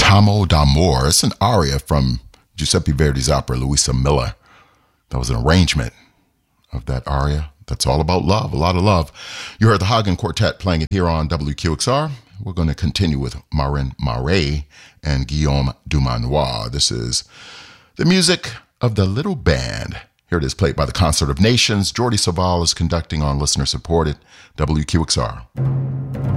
Camo d'Amore. It's an aria from Giuseppe Verdi's opera, Luisa Miller. That was an arrangement of that aria. That's all about love, a lot of love. You heard the Hagen Quartet playing it here on WQXR. We're going to continue with Marin Marais and Guillaume Dumanoir. This is the music of the Little Band. Here it is, played by the Concert of Nations. Jordi Saval is conducting on listener-supported WQXR.